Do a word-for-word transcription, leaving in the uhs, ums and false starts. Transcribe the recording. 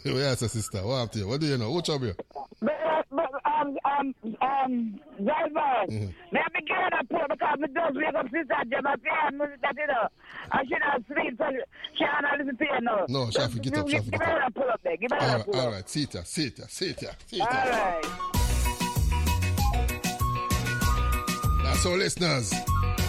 Yes, sister. What happened to you? What do you know? What's up here? But, but, um, um, um, driver, mm-hmm. May I begin a pull because we don't wake up sister Jim and say, that you know, I should have sleep so she can't listen to you now. No, Shafi, get up, Shafi, get up. Give me a pull up there. Give me all a right, pull all up. right, sit here, sit here, sit here, sit here. All right. That's all, listeners.